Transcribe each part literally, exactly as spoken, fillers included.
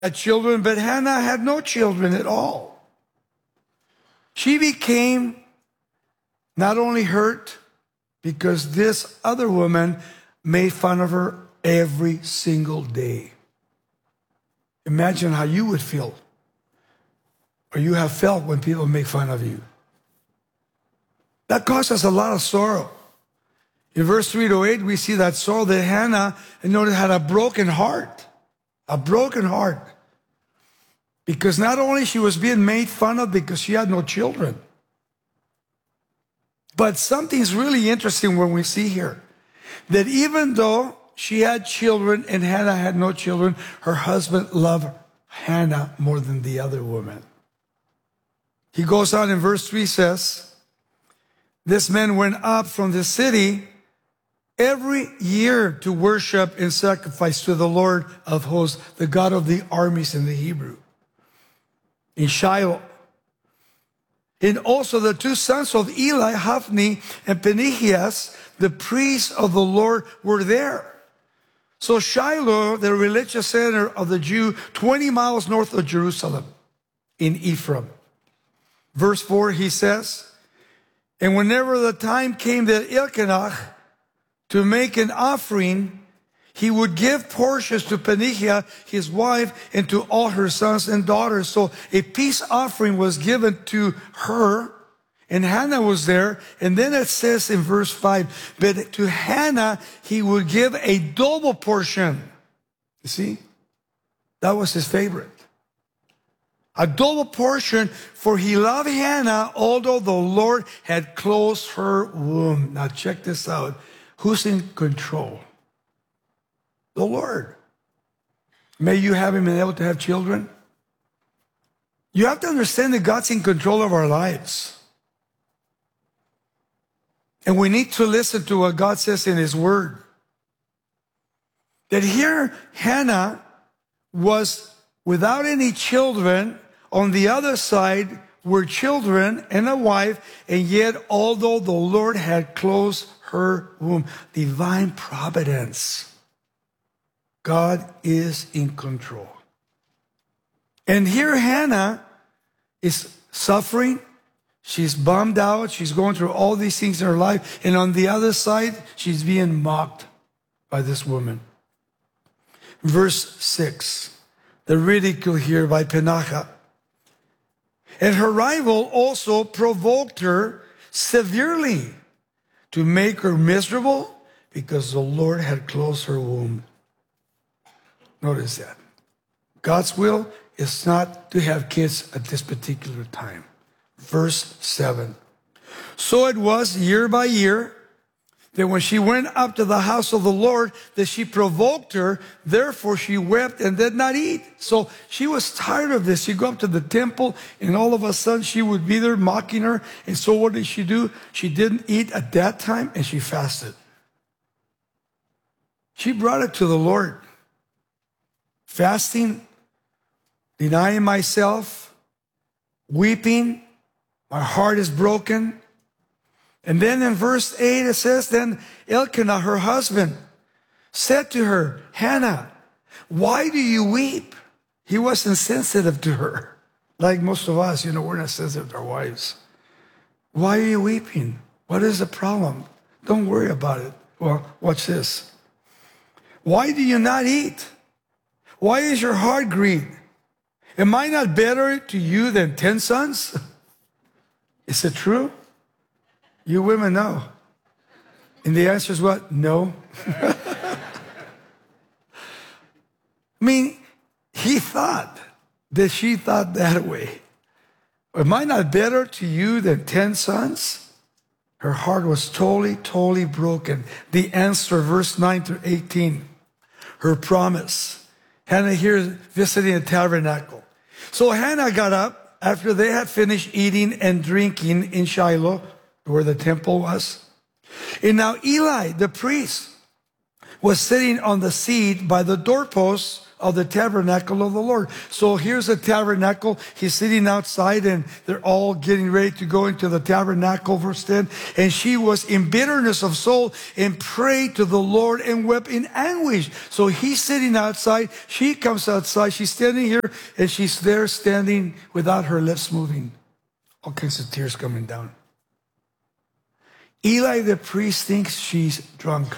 had children, but Hannah had no children at all. She became not only hurt because this other woman made fun of her every single day. Imagine how you would feel, or you have felt when people make fun of you. That caused us a lot of sorrow. In verse three to eight, we see that sorrow that Hannah, you know, had a broken heart. A broken heart. Because not only she was being made fun of because she had no children, but something's really interesting when we see here. That even though she had children and Hannah had no children, her husband loved Hannah more than the other woman. He goes on in verse three, says, this man went up from the city every year to worship and sacrifice to the Lord of hosts, the God of the armies in the Hebrew, in Shiloh. And also the two sons of Eli, Hophni and Phinehas, the priests of the Lord, were there. So Shiloh, the religious center of the Jew, twenty miles north of Jerusalem, in Ephraim. Verse four, he says, and whenever the time came that Elkanah to make an offering, he would give portions to Peninnah, his wife, and to all her sons and daughters. So a peace offering was given to her, and Hannah was there. And then it says in verse five, but to Hannah, he would give a double portion. You see? That was his favorite. A double portion, for he loved Hannah, although the Lord had closed her womb. Now check this out. Who's in control? The Lord. May you have him been able to have children. You have to understand that God's in control of our lives. And we need to listen to what God says in his word. That here Hannah was without any children. On the other side were children and a wife. And yet, although the Lord had closed her womb, divine providence, God is in control. And here Hannah is suffering. She's bummed out. She's going through all these things in her life. And on the other side, she's being mocked by this woman. Verse six, the ridicule here by Peninnah. And her rival also provoked her severely to make her miserable because the Lord had closed her womb. Notice that. God's will is not to have kids at this particular time. Verse seven. So it was year by year that when she went up to the house of the Lord, that she provoked her. Therefore she wept and did not eat. So she was tired of this. She'd go up to the temple and all of a sudden she would be there mocking her. And so what did she do? She didn't eat at that time and she fasted. She brought it to the Lord. Fasting, denying myself, weeping, my heart is broken. And then in verse eight it says, then Elkanah, her husband, said to her, Hannah, why do you weep? He wasn't sensitive to her. Like most of us, you know, we're not sensitive to our wives. Why are you weeping? What is the problem? Don't worry about it. Well, watch this. Why do you not eat? Why is your heart grieved? Am I not better to you than ten sons? Is it true? You women know. And the answer is what? No. I mean, he thought that she thought that way. Am I not better to you than ten sons? Her heart was totally, totally broken. The answer, verse nine to eighteen, her promise. Hannah here is visiting the tabernacle. So Hannah got up after they had finished eating and drinking in Shiloh, where the temple was. And now Eli, the priest, was sitting on the seat by the doorpost of the tabernacle of the Lord. So here's the tabernacle. He's sitting outside and they're all getting ready to go into the tabernacle, verse ten. And she was in bitterness of soul and prayed to the Lord and wept in anguish. So he's sitting outside. She comes outside. She's standing here and she's there standing without her lips moving. All kinds of tears coming down. Eli the priest thinks she's drunk.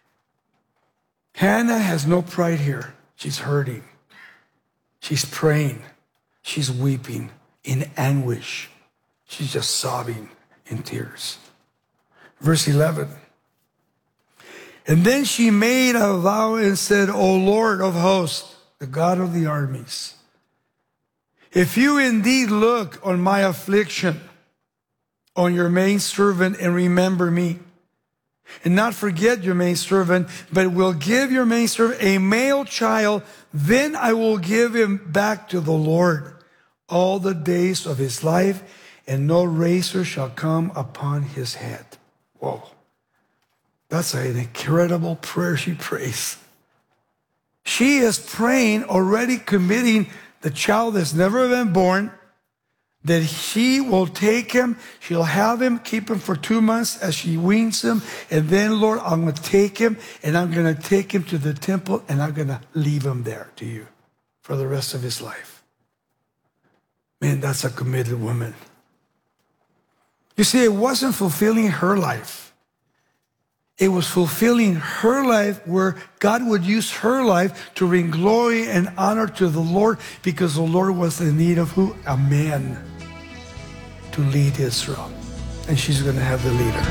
Hannah has no pride here. She's hurting. She's praying. She's weeping in anguish. She's just sobbing in tears. Verse eleven. And then she made a vow and said, O Lord of hosts, the God of the armies, if you indeed look on my affliction, on your maidservant, and remember me, and not forget your maidservant, but will give your maidservant a male child, then I will give him back to the Lord all the days of his life, and no razor shall come upon his head. Whoa. That's an incredible prayer she prays. She is praying, already committing the child that's never been born, that she will take him, she'll have him, keep him for two months as she weans him, and then, Lord, I'm going to take him, and I'm going to take him to the temple, and I'm going to leave him there to you for the rest of his life. Man, that's a committed woman. You see, it wasn't fulfilling her life. It was fulfilling her life where God would use her life to bring glory and honor to the Lord, because the Lord was in need of who? A man to lead Israel. And she's going to have the leader.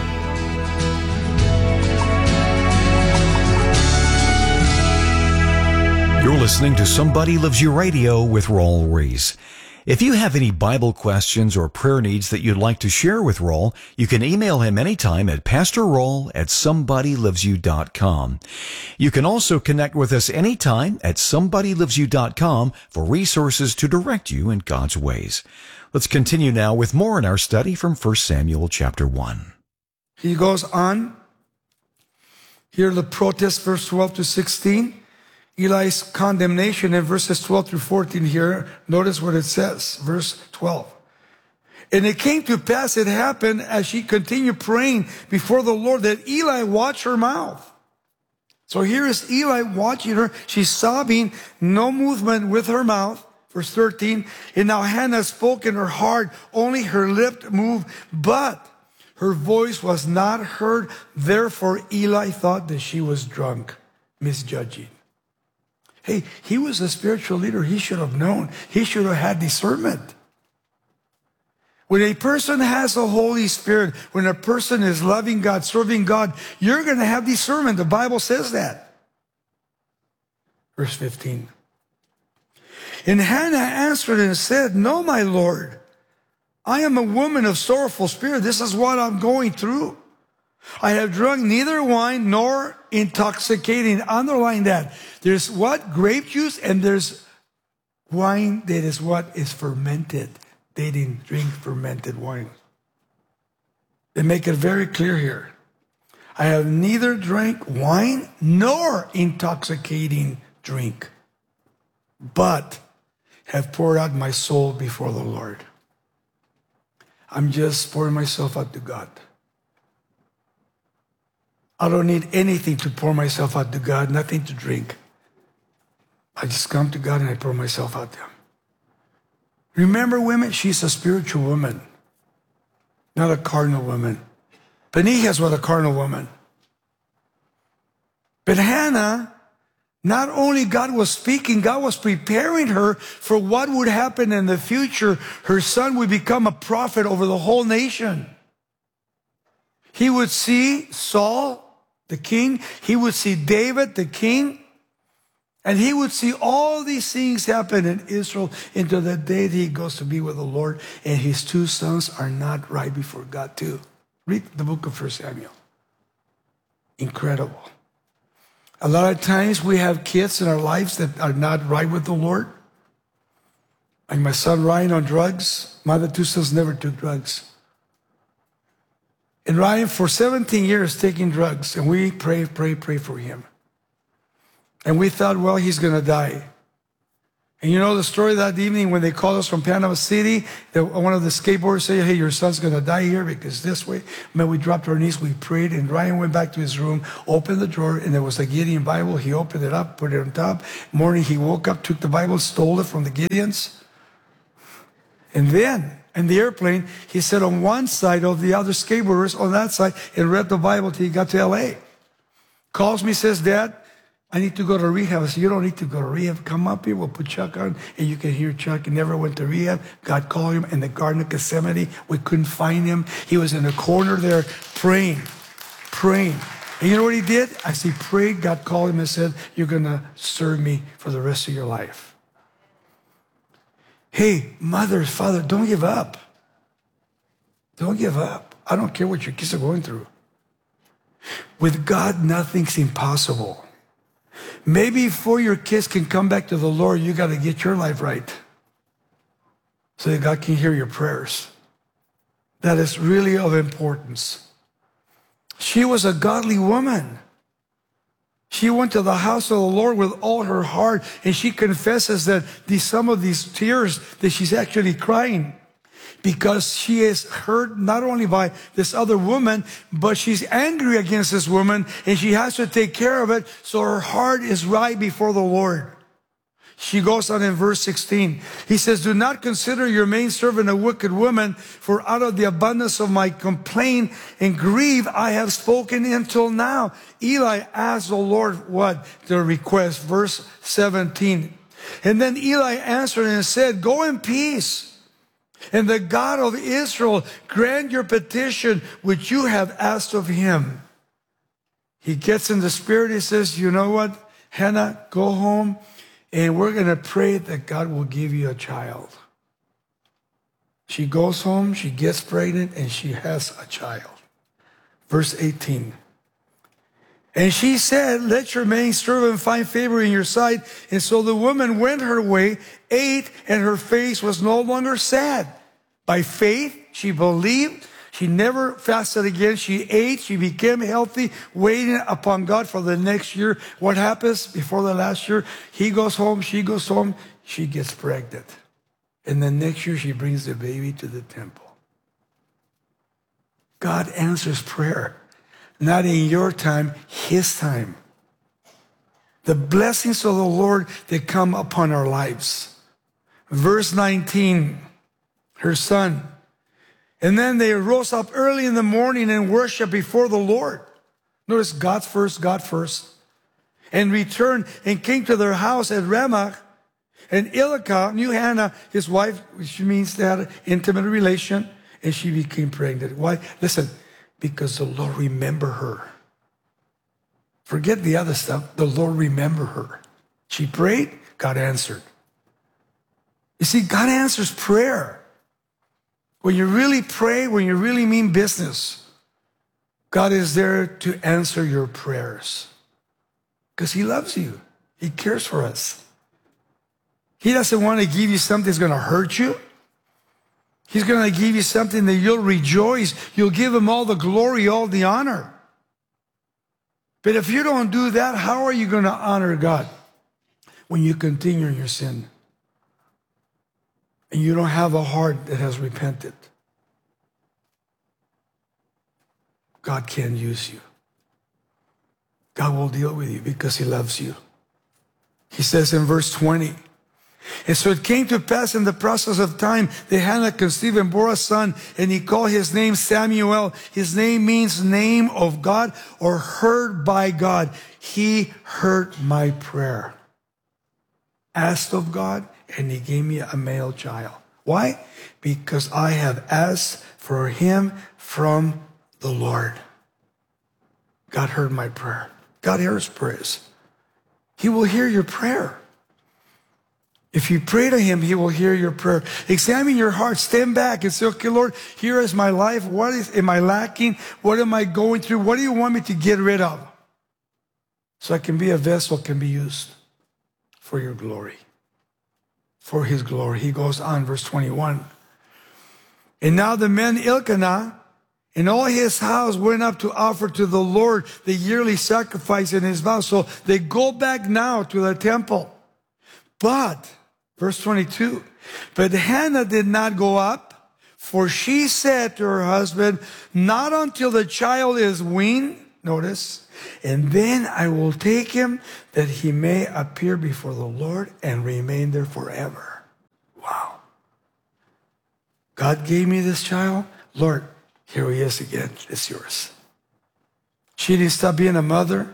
You're listening to Somebody Loves You Radio with Raul Ries. If you have any Bible questions or prayer needs that you'd like to share with Raul, you can email him anytime at pastor raul at somebody loves you dot com. You can also connect with us anytime at somebody loves you dot com for resources to direct you in God's ways. Let's continue now with more in our study from First Samuel chapter one. He goes on. Here the protest, verse twelve to sixteen. Eli's condemnation in verses twelve through fourteen here. Notice what it says, verse twelve. And it came to pass, it happened as she continued praying before the Lord, that Eli watched her mouth. So here is Eli watching her. She's sobbing, no movement with her mouth. Verse thirteen. And now Hannah spoke in her heart, only her lip moved, but her voice was not heard. Therefore Eli thought that she was drunk, misjudging. Hey, he was a spiritual leader. He should have known. He should have had discernment. When a person has the Holy Spirit, when a person is loving God, serving God, you're going to have discernment. The Bible says that. Verse fifteen. And Hannah answered and said, No, my Lord, I am a woman of sorrowful spirit. This is what I'm going through. I have drunk neither wine nor intoxicating. Underline that. There's what? Grape juice, and there's wine that is what? Is fermented. They didn't drink fermented wine. They make it very clear here. I have neither drank wine nor intoxicating drink, but have poured out my soul before the Lord. I'm just pouring myself out to God. I don't need anything to pour myself out to God, nothing to drink. I just come to God and I pour myself out to Him. Remember, women, she's a spiritual woman, not a carnal woman. Peninnah was a carnal woman. But Hannah, not only God was speaking, God was preparing her for what would happen in the future. Her son would become a prophet over the whole nation. He would see Saul, the king. He would see David, the king. And he would see all these things happen in Israel until the day that he goes to be with the Lord. And his two sons are not right before God too. Read the book of First Samuel. Incredible. A lot of times we have kids in our lives that are not right with the Lord. Like my son Ryan on drugs. My other two sons never took drugs. And Ryan, for seventeen years, taking drugs. And we pray, pray, pray for him. And we thought, well, he's going to die. And you know the story that evening when they called us from Panama City, that one of the skateboarders said, hey, your son's going to die here because this way. Man, we dropped our knees, we prayed, and Ryan went back to his room, opened the drawer, and there was a Gideon Bible. He opened it up, put it on top. Morning, he woke up, took the Bible, stole it from the Gideons. And then, in the airplane, he sat on one side of the other skateboarders on that side and read the Bible till he got to L A. Calls me, says, Dad, I need to go to rehab. I said, you don't need to go to rehab. Come up here, we'll put Chuck on, and you can hear Chuck. He never went to rehab. God called him in the Garden of Gethsemane. We couldn't find him. He was in a corner there praying, praying. And you know what he did? As he prayed, God called him and said, you're going to serve me for the rest of your life. Hey, mother, father, don't give up. Don't give up. I don't care what your kids are going through. With God, nothing's impossible. Maybe before your kids can come back to the Lord, you got to get your life right so that God can hear your prayers. That is really of importance. She was a godly woman. She went to the house of the Lord with all her heart, and she confesses that these, some of these tears that she's actually crying because she is hurt not only by this other woman, but she's angry against this woman, and she has to take care of it, so her heart is right before the Lord. She goes on in verse sixteen. He says, do not consider your maidservant a wicked woman, for out of the abundance of my complaint and grief I have spoken until now. Eli asked the Lord what? The request. Verse seventeen. And then Eli answered and said, go in peace. And the God of Israel grant your petition which you have asked of him. He gets in the spirit. He says, you know what, Hannah, go home and we're going to pray that God will give you a child. She goes home, she gets pregnant, and she has a child. Verse eighteen. And she said, let your maidservant find favor in your sight. And so the woman went her way, ate, and her face was no longer sad. By faith, she believed. She never fasted again. She ate. She became healthy, waiting upon God for the next year. What happens before the last year? He goes home. She goes home. She gets pregnant. And the next year, she brings the baby to the temple. God answers prayer. Not in your time, his time. The blessings of the Lord that come upon our lives. Verse nineteen, her son. And then they rose up early in the morning and worshiped before the Lord. Notice God first, God first. And returned and came to their house at Ramah. And Elkanah knew Hannah, his wife, which means they had an intimate relation, and she became pregnant. Why? Listen. Because the Lord remembered her. Forget the other stuff. The Lord remembered her. She prayed, God answered. You see, God answers prayer. When you really pray, when you really mean business, God is there to answer your prayers. Because he loves you. He cares for us. He doesn't want to give you something that's going to hurt you. He's going to give you something that you'll rejoice. You'll give him all the glory, all the honor. But if you don't do that, how are you going to honor God when you continue in your sin? And you don't have a heart that has repented. God can't use you. God will deal with you because he loves you. He says in verse twenty, and so it came to pass in the process of time that Hannah conceived and bore a son, and he called his name Samuel. His name means name of God or heard by God. He heard my prayer. Asked of God, and he gave me a male child. Why? Because I have asked for him from the Lord. God heard my prayer. God hears prayers. He will hear your prayer. If you pray to him, he will hear your prayer. Examine your heart. Stand back and say, okay, Lord, here is my life. What is, am I lacking? What am I going through? What do you want me to get rid of? So I can be a vessel, can be used for your glory. For his glory. He goes on, verse twenty-one. And now the men Elkanah and all his house went up to offer to the Lord the yearly sacrifice in his vow. So they go back now to the temple. But Verse twenty-two, but Hannah did not go up, for she said to her husband, not until the child is weaned, notice, and then I will take him that he may appear before the Lord and remain there forever. Wow. God gave me this child. Lord, here he is again. It's yours. She didn't stop being a mother.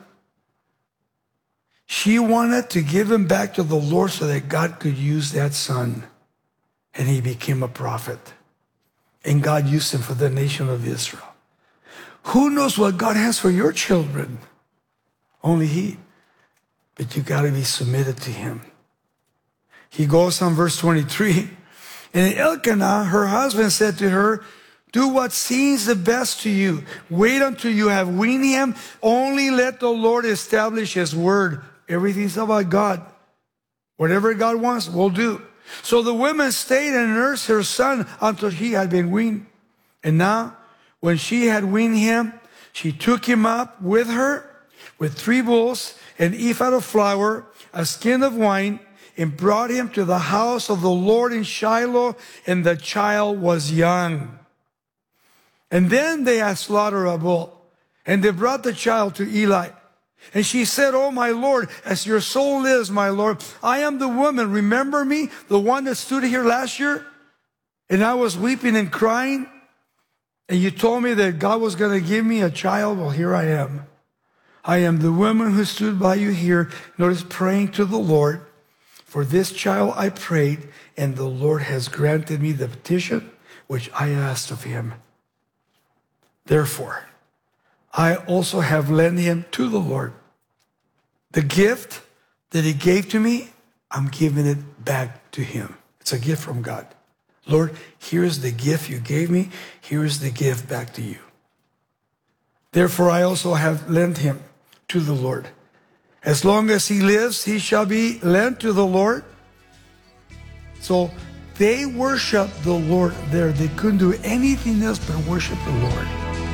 She wanted to give him back to the Lord so that God could use that son. And he became a prophet. And God used him for the nation of Israel. Who knows what God has for your children? Only he. But you got to be submitted to him. He goes on verse twenty-three. And Elkanah, her husband, said to her, do what seems the best to you. Wait until you have weaned him. Only let the Lord establish his word. Everything's about God. Whatever God wants, we'll do. So the woman stayed and nursed her son until he had been weaned. And now, when she had weaned him, she took him up with her with three bulls, an ephah of flour, a skin of wine, and brought him to the house of the Lord in Shiloh, and the child was young. And then they had slaughtered a bull, and they brought the child to Eli. And she said, oh, my Lord, as your soul lives, my Lord, I am the woman. Remember me, the one that stood here last year? And I was weeping and crying. And you told me that God was going to give me a child. Well, here I am. I am the woman who stood by you here. Notice, praying to the Lord. For this child I prayed, and the Lord has granted me the petition which I asked of him. Therefore, I also have lent him to the Lord. The gift that he gave to me, I'm giving it back to him. It's a gift from God. Lord, here's the gift you gave me. Here's the gift back to you. Therefore, I also have lent him to the Lord. As long as he lives, he shall be lent to the Lord. So they worshiped the Lord there. They couldn't do anything else but worship the Lord.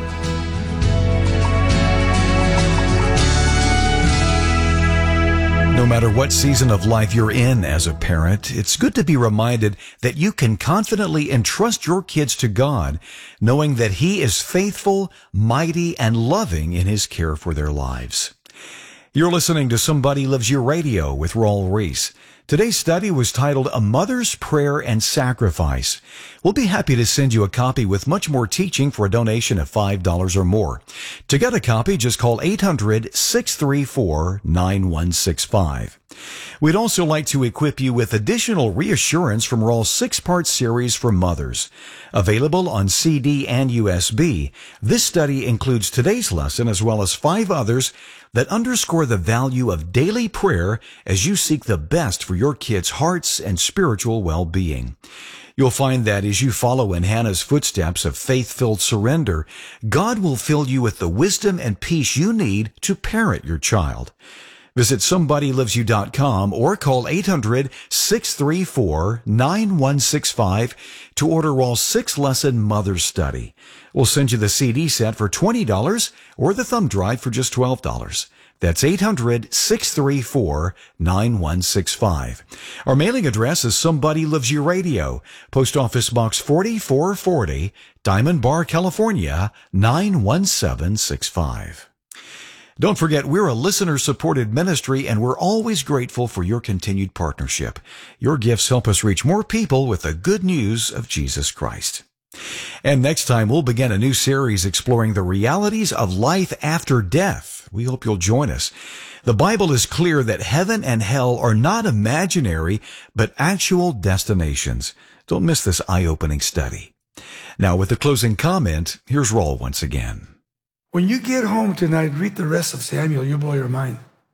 No matter what season of life you're in as a parent, it's good to be reminded that you can confidently entrust your kids to God, knowing that He is faithful, mighty, and loving in His care for their lives. You're listening to Somebody Loves You Radio with Raul Ries. Today's study was titled A Mother's Prayer and Sacrifice. We'll be happy to send you a copy with much more teaching for a donation of five dollars or more. To get a copy, just call eight hundred, six three four, nine one six five. We'd also like to equip you with additional reassurance from Raul's six-part series for mothers. Available on C D and U S B, this study includes today's lesson as well as five others that underscore the value of daily prayer as you seek the best for your kids' hearts and spiritual well-being. You'll find that as you follow in Hannah's footsteps of faith-filled surrender, God will fill you with the wisdom and peace you need to parent your child. Visit somebody loves you dot com or call eight hundred, six three four, nine one six five to order Raul's six-lesson Mother's Study. We'll send you the C D set for twenty dollars or the thumb drive for just twelve dollars. That's eight hundred, six three four, nine one six five. Our mailing address is Somebody Loves You Radio, Post Office Box forty-four forty, Diamond Bar, California, nine one seven six five. Don't forget, we're a listener-supported ministry, and we're always grateful for your continued partnership. Your gifts help us reach more people with the good news of Jesus Christ. And next time, we'll begin a new series exploring the realities of life after death. We hope you'll join us. The Bible is clear that heaven and hell are not imaginary, but actual destinations. Don't miss this eye-opening study. Now, with the closing comment, here's Raul once again. When you get home tonight, read the rest of Samuel. You'll blow your mind.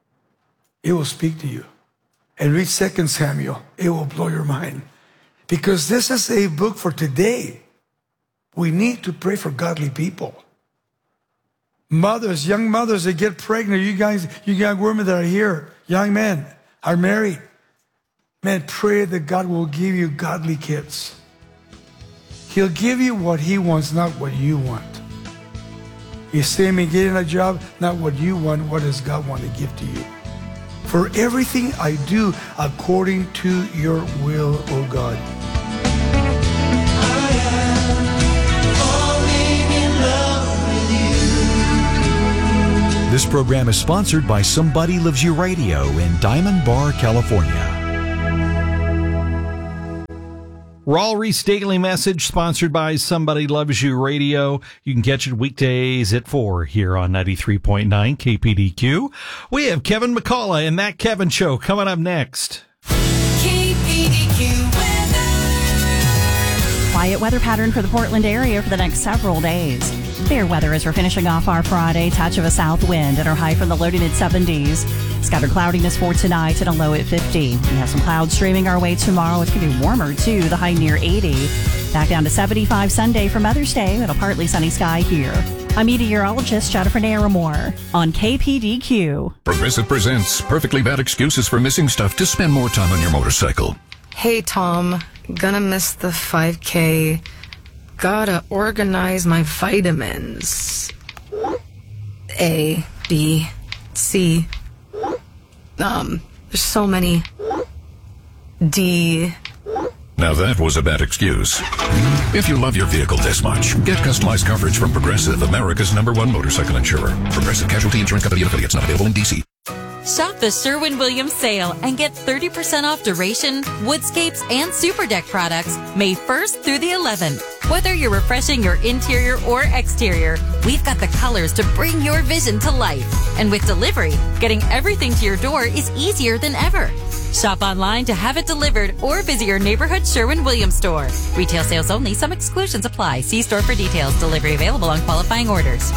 It will speak to you. And read Second Samuel. It will blow your mind. Because this is a book for today. We need to pray for godly people. Mothers, young mothers that get pregnant, you guys, you young women that are here, young men are married. Man, pray that God will give you godly kids. He'll give you what He wants, not what you want. You see me getting a job, not what you want, what does God want to give to you? for everything I do according to your will, O God. This program is sponsored by Somebody Loves You Radio in Diamond Bar, California. Raul Ries Daily Message, sponsored by Somebody Loves You Radio. You can catch it weekdays at four here on ninety-three point nine K P D Q. We have Kevin McCullough and That Kevin Show coming up next. K P D Q weather. Quiet weather pattern for the Portland area for the next several days. Fair weather as we're finishing off our Friday. Touch of a south wind and our high from the low to mid seventies. Scattered cloudiness for tonight and a low at fifty. We have some clouds streaming our way tomorrow. It's going to be warmer too, the high near eighty. Back down to seventy-five Sunday for Mother's Day with a partly sunny sky here. I'm meteorologist Jennifer Naramore on K P D Q. Progressive presents Perfectly Bad Excuses for Missing Stuff to Spend More Time on Your Motorcycle. Hey, Tom. Gonna miss the five K. Gotta organize my vitamins. A, B, C. Um, there's so many. D. Now that was a bad excuse. If you love your vehicle this much, get customized coverage from Progressive, America's number one motorcycle insurer. Progressive Casualty Insurance Company and affiliates, not available in D C. Shop the Sherwin-Williams sale and get thirty percent off Duration, Woodscapes, and Super Deck products May first through the eleventh. Whether you're refreshing your interior or exterior, we've got the colors to bring your vision to life. And with delivery, getting everything to your door is easier than ever. Shop online to have it delivered or visit your neighborhood Sherwin-Williams store. Retail sales only. Some exclusions apply. See store for details. Delivery available on qualifying orders.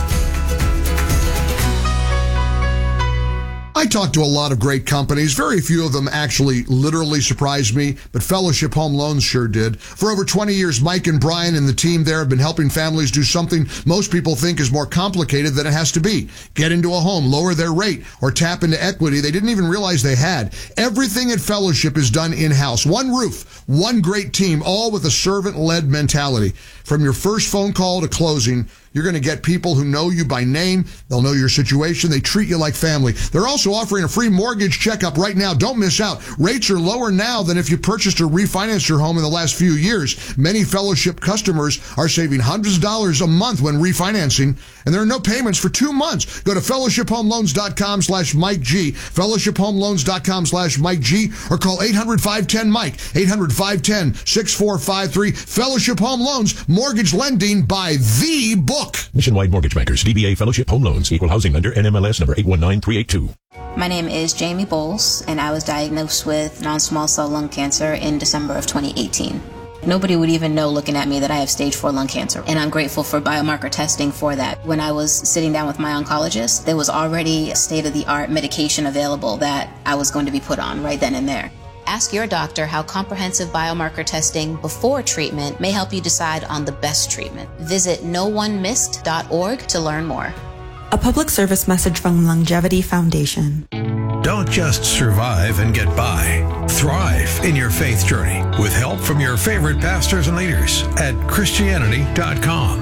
I talked to a lot of great companies. Very few of them actually literally surprised me, but Fellowship Home Loans sure did. For over twenty years, Mike and Brian and the team there have been helping families do something most people think is more complicated than it has to be. Get into a home, lower their rate, or tap into equity they didn't even realize they had. Everything at Fellowship is done in-house. One roof, one great team, all with a servant-led mentality. From your first phone call to closing, you're going to get people who know you by name. They'll know your situation. They treat you like family. They're also offering a free mortgage checkup right now. Don't miss out. Rates are lower now than if you purchased or refinanced your home in the last few years. Many Fellowship customers are saving hundreds of dollars a month when refinancing, and there are no payments for two months. Go to fellowshiphomeloans.com slash Mike G, fellowshiphomeloans.com slash Mike G, or call eight hundred, five one zero, Mike, eight hundred, five one zero, six four five three. Fellowship Home Loans, mortgage lending by the book. Nationwide Mortgage Bankers, D B A Fellowship Home Loans, Equal Housing Lender, N M L S number eight one nine three eight two. My name is Jamie Bowles, and I was diagnosed with non-small cell lung cancer in December of twenty eighteen. Nobody would even know looking at me that I have stage four lung cancer, and I'm grateful for biomarker testing for that. When I was sitting down with my oncologist, there was already state-of-the-art medication available that I was going to be put on right then and there. Ask your doctor how comprehensive biomarker testing before treatment may help you decide on the best treatment. Visit no one missed dot org to learn more. A public service message from Longevity Foundation. Don't just survive and get by. Thrive in your faith journey with help from your favorite pastors and leaders at Christianity dot com.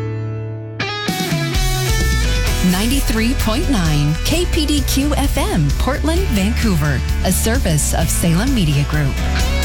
ninety-three point nine K P D Q F M, Portland, Vancouver, a service of Salem Media Group.